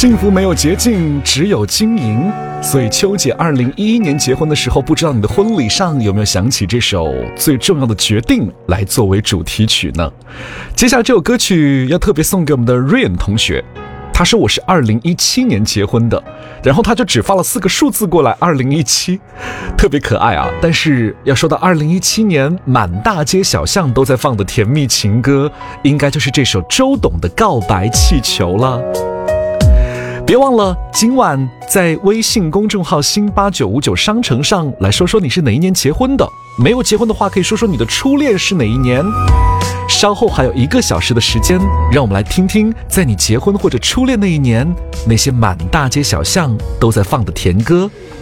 幸福没有捷径，只有经营。所以秋姐2011年结婚的时候，不知道你的婚礼上有没有想起这首最重要的决定来作为主题曲呢？接下来这首歌曲要特别送给我们的 Ryan 同学，他说我是2017年结婚的，然后他就只发了4个数字过来，2017，特别可爱啊。但是要说到2017年满大街小巷都在放的甜蜜情歌，应该就是这首周董的《告白气球》了。别忘了今晚在微信公众号新8959商城上来说说你是哪一年结婚的，没有结婚的话可以说说你的初恋是哪一年。稍后还有1个小时的时间，让我们来听听在你结婚或者初恋那一年那些满大街小巷都在放的甜歌。